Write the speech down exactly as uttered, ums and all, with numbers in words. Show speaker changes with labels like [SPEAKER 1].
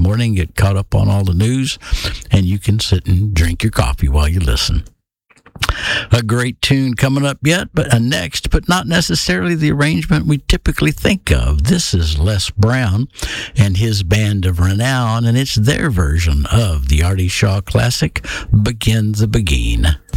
[SPEAKER 1] morning, get caught up on all the news, and you can sit and drink your coffee while you listen. A great tune coming up yet, but uh, next, but not necessarily the arrangement we typically think of. This is Les Brown and his band of renown, and it's their version of the Artie Shaw classic, Begin the Beguine.